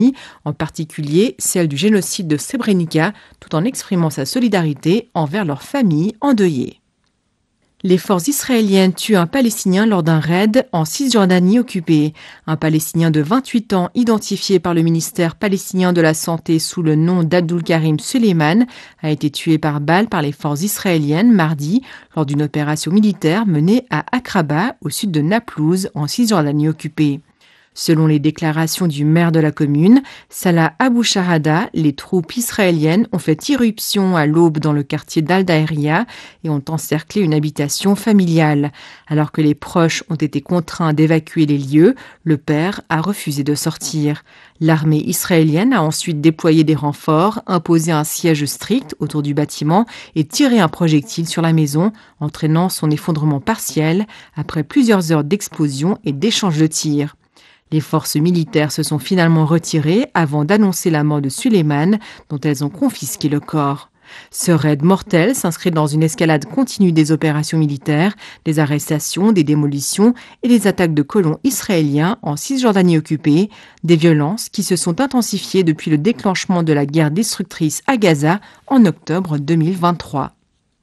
en particulier celle du génocide de Srebrenica, tout en exprimant sa solidarité envers leurs familles endeuillées. Les forces israéliennes tuent un Palestinien lors d'un raid en Cisjordanie occupée. Un Palestinien de 28 ans, identifié par le ministère palestinien de la Santé sous le nom d'Abdul Karim Suleiman, a été tué par balle par les forces israéliennes mardi lors d'une opération militaire menée à Akraba, au sud de Naplouse, en Cisjordanie occupée. Selon les déclarations du maire de la commune, Salah Abou Shahada, les troupes israéliennes ont fait irruption à l'aube dans le quartier d'Al-Daïria et ont encerclé une habitation familiale. Alors que les proches ont été contraints d'évacuer les lieux, le père a refusé de sortir. L'armée israélienne a ensuite déployé des renforts, imposé un siège strict autour du bâtiment et tiré un projectile sur la maison, entraînant son effondrement partiel après plusieurs heures d'explosion et d'échanges de tirs. Les forces militaires se sont finalement retirées avant d'annoncer la mort de Suleiman, dont elles ont confisqué le corps. Ce raid mortel s'inscrit dans une escalade continue des opérations militaires, des arrestations, des démolitions et des attaques de colons israéliens en Cisjordanie occupée, des violences qui se sont intensifiées depuis le déclenchement de la guerre destructrice à Gaza en octobre 2023.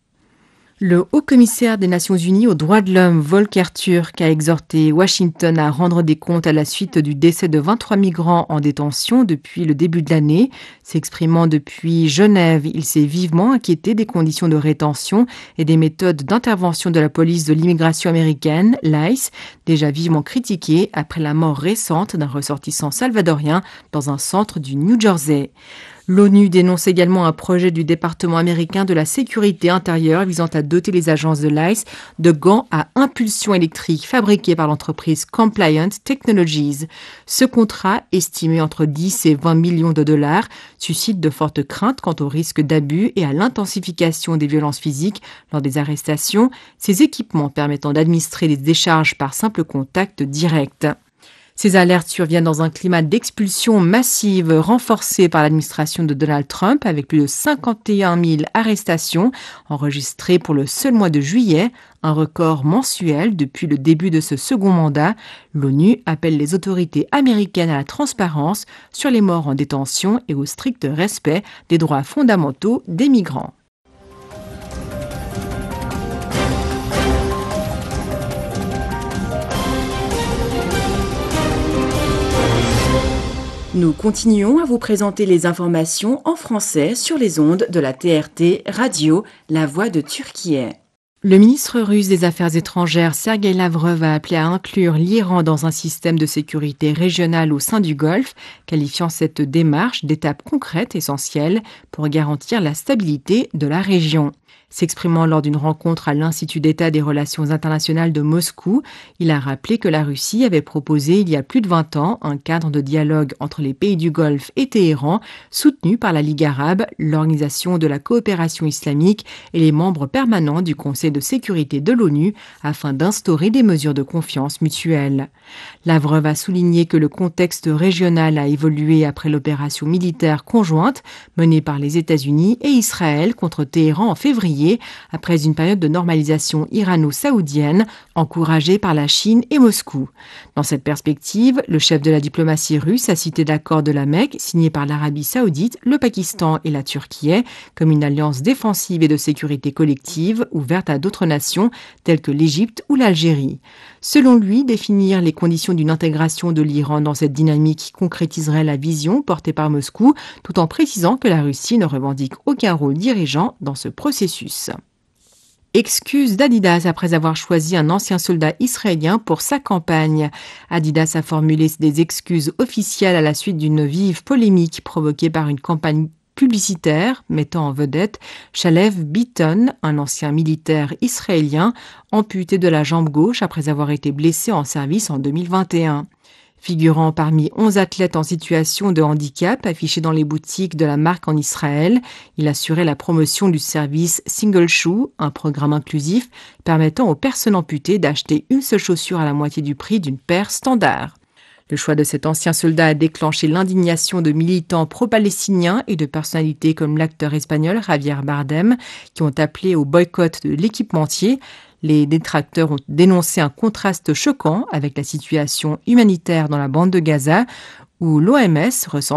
Le haut-commissaire des Nations Unies aux droits de l'homme, Volker Turk, a exhorté Washington à rendre des comptes à la suite du décès de 23 migrants en détention depuis le début de l'année. S'exprimant depuis Genève, il s'est vivement inquiété des conditions de rétention et des méthodes d'intervention de la police de l'immigration américaine, l'ICE, déjà vivement critiquée après la mort récente d'un ressortissant salvadorien dans un centre du New Jersey. L'ONU dénonce également un projet du département américain de la sécurité intérieure visant à doter les agences de l'ICE de gants à impulsion électrique fabriqués par l'entreprise Compliant Technologies. Ce contrat, estimé entre 10 et 20 millions de dollars, suscite de fortes craintes quant au risque d'abus et à l'intensification des violences physiques lors des arrestations, ces équipements permettant d'administrer des décharges par simple contact direct. Ces alertes surviennent dans un climat d'expulsion massive renforcé par l'administration de Donald Trump avec plus de 51 000 arrestations enregistrées pour le seul mois de juillet, un record mensuel depuis le début de ce second mandat. L'ONU appelle les autorités américaines à la transparence sur les morts en détention et au strict respect des droits fondamentaux des migrants. Nous continuons à vous présenter les informations en français sur les ondes de la TRT Radio, La Voix de Turquie. Le ministre russe des Affaires étrangères Sergueï Lavrov a appelé à inclure l'Iran dans un système de sécurité régional au sein du Golfe, qualifiant cette démarche d'étape concrète essentielle pour garantir la stabilité de la région. S'exprimant lors d'une rencontre à l'Institut d'État des Relations internationales de Moscou, il a rappelé que la Russie avait proposé il y a plus de 20 ans un cadre de dialogue entre les pays du Golfe et Téhéran, soutenu par la Ligue arabe, l'Organisation de la coopération islamique et les membres permanents du Conseil de sécurité de l'ONU afin d'instaurer des mesures de confiance mutuelle. Lavrov a souligné que le contexte régional a évolué après l'opération militaire conjointe menée par les États-Unis et Israël contre Téhéran en février, après une période de normalisation irano-saoudienne encouragée par la Chine et Moscou. Dans cette perspective, le chef de la diplomatie russe a cité l'accord de la Mecque signé par l'Arabie saoudite, le Pakistan et la Turquie comme une alliance défensive et de sécurité collective ouverte à d'autres nations telles que l'Égypte ou l'Algérie. Selon lui, définir les conditions d'une intégration de l'Iran dans cette dynamique concrétiserait la vision portée par Moscou, tout en précisant que la Russie ne revendique aucun rôle dirigeant dans ce processus. Excuse d'Adidas après avoir choisi un ancien soldat israélien pour sa campagne. Adidas a formulé des excuses officielles à la suite d'une vive polémique provoquée par une campagne publicitaire mettant en vedette Shalev Bitton, un ancien militaire israélien amputé de la jambe gauche après avoir été blessé en service en 2021. Figurant parmi 11 athlètes en situation de handicap affichés dans les boutiques de la marque en Israël, il assurait la promotion du service Single Shoe, un programme inclusif permettant aux personnes amputées d'acheter une seule chaussure à la moitié du prix d'une paire standard. Le choix de cet ancien soldat a déclenché l'indignation de militants pro-palestiniens et de personnalités comme l'acteur espagnol Javier Bardem, qui ont appelé au boycott de l'équipementier. Les détracteurs ont dénoncé un contraste choquant avec la situation humanitaire dans la bande de Gaza, où l'OMS recense